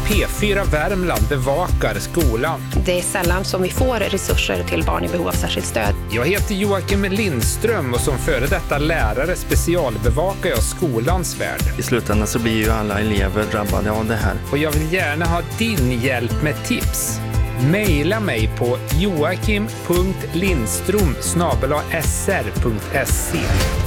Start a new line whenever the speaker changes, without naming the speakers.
P4 Värmland bevakar skolan.
Det är sällan som vi får resurser till barn i behov av särskilt stöd.
Jag heter Joakim Lindström och som före detta lärare specialbevakar jag skolans värld.
I slutändan så blir ju alla elever drabbade av det här.
Och jag vill gärna ha din hjälp med tips. Maila mig på joakim.lindstrom@sr.se.